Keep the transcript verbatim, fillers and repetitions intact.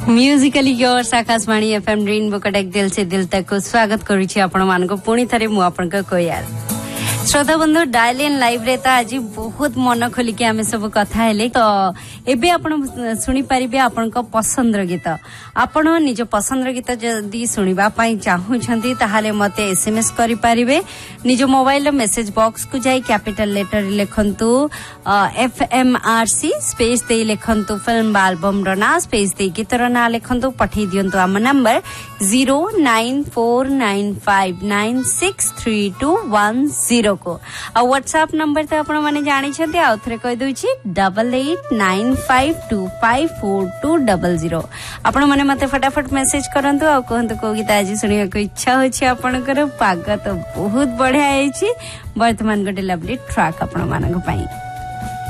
Musically yours Akashvani FM rainbow Cuttack दिल से दिल तक को स्वागत करुछि आपण मान को पुणी थरे मु आपण को कोयार श्रोता बंधु डायल इन लाइव रे ता आज बहुत मन खोली के आमे सब कथा हेले तो एबे आपण सुनी परिबे आपण को पसंद गीत आपण निज पसंद गीत जदी सुनिबा पई चाहू छंती ताहाले मते एसएमएस करि परिबे निज मोबाइल मेसेज बॉक्स को जाई कैपिटल लेटर लिखंतु एफएमआरसी स्पेस दे लिखंतु फिल्म एल्बम रो ना स्पेस दे गीतर ना लिखंतु पठै दियंतु हम number zero nine four nine five nine six three two one zero को आ व्हाट्सएप नंबर तो आपण माने जानि छथि आ थरे कहि दउ छी double eight nine five two five four two zero zero आपण माने मते फटाफट मैसेज करंतु आ कहंतु को गीत आज सुनिया को इच्छा होय छी आपनकर पाग तो बहुत बढ़िया है छी वर्तमान गोटे लवली ट्रैक आपण मानक पई।